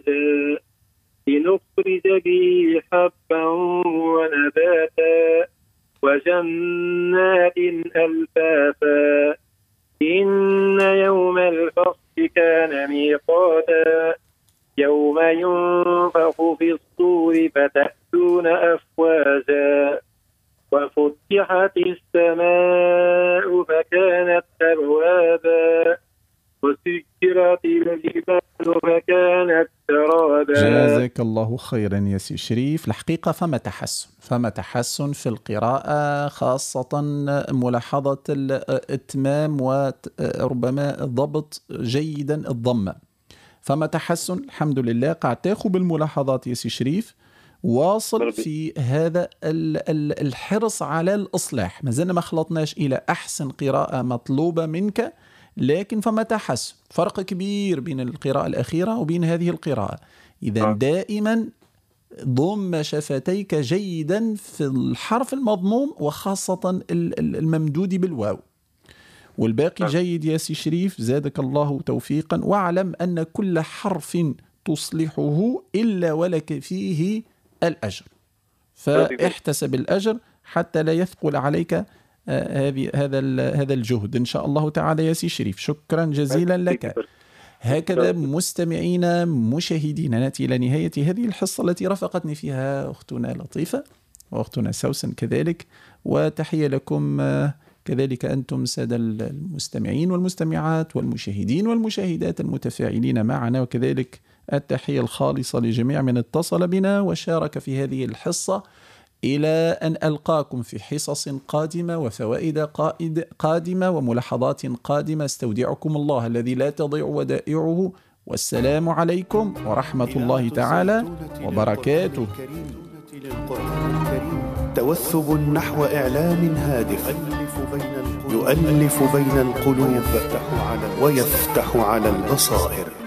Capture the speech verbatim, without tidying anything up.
أفواجا لنخرج به حبا ونباتا وجنات ألفافا إن يوم الفصل كان ميقاتا يوم ينفخ في الصور فتأتون أفواجا وفتحت السماء فكانت أبوابا وسيرت الجبال فكانت سرابا. جزاك الله خيرا يا سي شريف. الحقيقة فما تحسن فما تحسن في القراءة، خاصة ملاحظة الإتمام وربما ضبط جيدا الضمة، فما تحسن الحمد لله. قاعد تاخذ بالملاحظات يا سي شريف، واصل في هذا الحرص على الإصلاح. ما زلنا ما خلطناش إلى أحسن قراءة مطلوبة منك، لكن فما تحسن، فرق كبير بين القراءة الأخيرة وبين هذه القراءة. إذا دائما ضم شفتيك جيدا في الحرف المضموم، وخاصة الممدود بالواو، والباقي جيد يا سي شريف زادك الله توفيقا. واعلم أن كل حرف تصلحه إلا ولك فيه الأجر، فاحتسب الأجر حتى لا يثقل عليك هذه هذا هذا الجهد إن شاء الله تعالى يا سي شريف. شكرا جزيلا لك. هكذا مستمعينا مشاهدينا نأتي إلى نهاية هذه الحصة التي رافقتني فيها أختنا لطيفة وأختنا سوسن كذلك، وتحية لكم كذلك أنتم سادة المستمعين والمستمعات والمشاهدين والمشاهدات المتفاعلين معنا، وكذلك التحية الخالصة لجميع من اتصل بنا وشارك في هذه الحصة. إلى أن ألقاكم في حصص قادمة وفوائد قادمة وملاحظات قادمة، استودعكم الله الذي لا تضيع ودائعه، والسلام عليكم ورحمة الله تعالى وبركاته. توثب نحو إعلام هادف يؤلف بين القلوب ويفتح على البصائر.